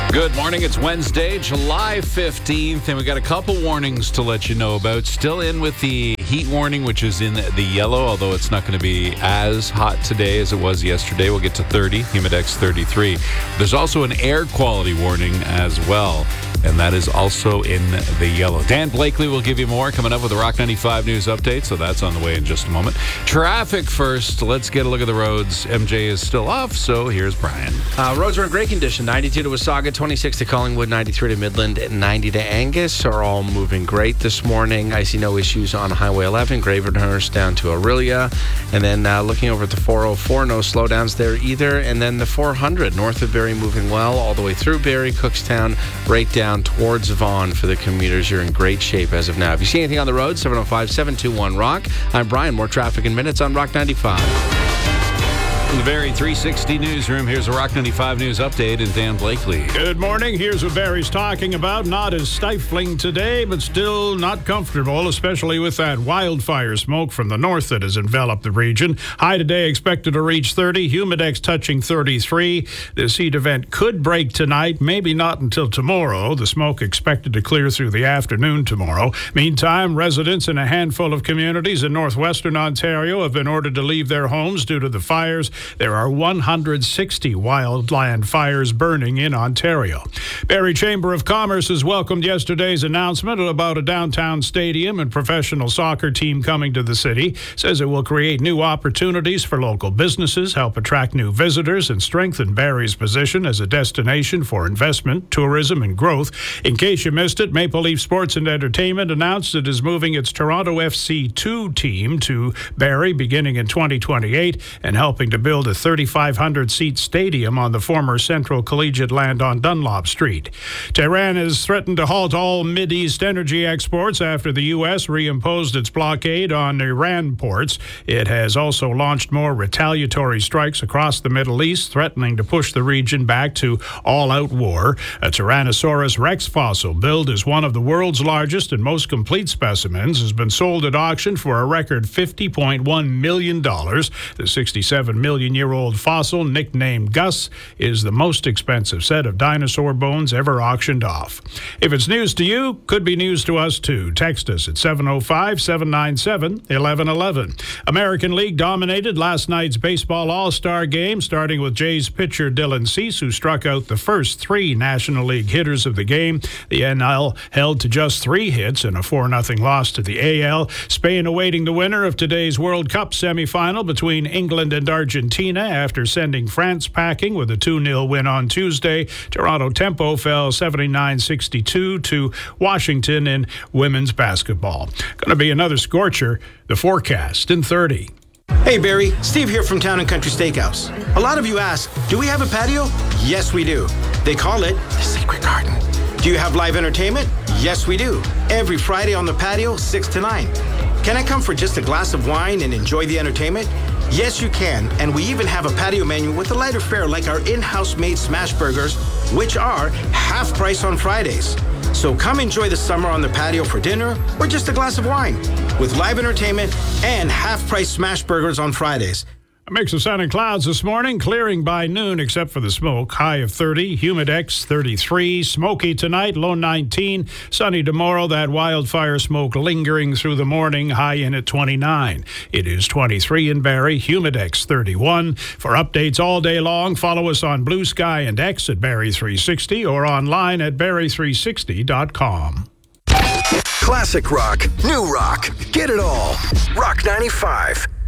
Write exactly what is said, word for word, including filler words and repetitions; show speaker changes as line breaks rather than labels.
Good morning. It's Wednesday, July fifteenth, and we got a couple warnings to let you know about. Still in with the heat warning, which is in the yellow, although it's not going to be as hot today as it was yesterday. We'll get to thirty, Humidex thirty-three. There's also an air quality warning as well, and that is also in the yellow. Dan Blakely will give you more coming up with the Rock ninety-five News Update, so that's on the way in just a moment. Traffic first. Let's get a look at the roads. M J is still off, so here's Brian.
Uh, roads are in great condition. ninety-two to Wasaga, twenty-six to Collingwood, ninety-three to Midland, and ninety to Angus are all moving great this morning. I see no issues on Highway eleven, Gravenhurst down to Aurelia. And then uh, looking over at the four oh four, no slowdowns there either. And then the four hundred north of Barrie moving well all the way through Barrie, Cookstown, right down towards Vaughan for the commuters. You're in great shape as of now. If you see anything on the road, seven oh five, seven two one, ROCK. I'm Brian. More traffic in minutes on Rock ninety-five.
From the Barrie three sixty newsroom, here's a Rock ninety-five News Update and Dan Blakely.
Good morning. Here's what Barrie's talking about. Not as stifling today, but still not comfortable, especially with that wildfire smoke from the north that has enveloped the region. High today expected to reach thirty, Humidex touching thirty-three. This heat event could break tonight, maybe not until tomorrow. The smoke expected to clear through the afternoon tomorrow. Meantime, residents in a handful of communities in northwestern Ontario have been ordered to leave their homes due to the fires. There are one hundred sixty wildland fires burning in Ontario. Barrie Chamber of Commerce has welcomed yesterday's announcement about a downtown stadium and professional soccer team coming to the city. Says it will create new opportunities for local businesses, help attract new visitors, and strengthen Barrie's position as a destination for investment, tourism, and growth. In case you missed it, Maple Leaf Sports and Entertainment announced it is moving its Toronto F C two team to Barrie beginning in twenty twenty-eight and helping to build build a thirty-five hundred seat stadium on the former Central Collegiate land on Dunlop Street. Tehran has threatened to halt all Mideast energy exports after the U S reimposed its blockade on Iran ports. It has also launched more retaliatory strikes across the Middle East, threatening to push the region back to all-out war. A Tyrannosaurus rex fossil, billed as one of the world's largest and most complete specimens, has been sold at auction for a record fifty point one million dollars. The sixty-seven million year old fossil, nicknamed Gus, is the most expensive set of dinosaur bones ever auctioned off. If it's news to you, could be news to us too. Text us at seven oh five, seven nine seven, one one one one. American League dominated last night's baseball all-star game, starting with Jays pitcher Dylan Cease, who struck out the first three National League hitters of the game. The N L held to just three hits in a four nothing loss to the A L. Spain awaiting the winner of today's World Cup semifinal between England and Argentina after sending France packing with a two nil win on Tuesday. Toronto Tempo fell seventy-nine sixty-two to Washington in women's basketball. Going to be another scorcher. The forecast in thirty.
Hey Barrie, Steve here from Town and Country Steakhouse. A lot of you ask, do we have a patio? Yes, we do. They call it the Secret Garden. Do you have live entertainment? Yes, we do. Every Friday on the patio, six to nine. Can I come for just a glass of wine and enjoy the entertainment? Yes, you can, and we even have a patio menu with a lighter fare like our in-house made smash burgers, which are half price on Fridays. So come enjoy the summer on the patio for dinner or just a glass of wine with live entertainment and half price smash burgers on Fridays.
A mix of sun and clouds this morning, clearing by noon except for the smoke. High of thirty, Humidex thirty-three, smoky tonight, low nineteen. Sunny tomorrow, that wildfire smoke lingering through the morning, high in at twenty-nine. It is twenty-three in Barrie, Humidex thirty-one. For updates all day long, follow us on Blue Sky and X at Barrie three sixty or online at barrie three sixty dot com.
Classic rock, new rock, get it all. Rock ninety-five.